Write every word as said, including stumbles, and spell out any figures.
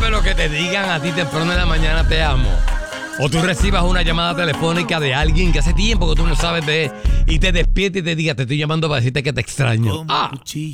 pero que te digan a ti temprano en la mañana te amo. O tú recibas una llamada telefónica de alguien que hace tiempo que tú no sabes de él y te despierte y te diga, te estoy llamando para decirte que te extraño. Ah.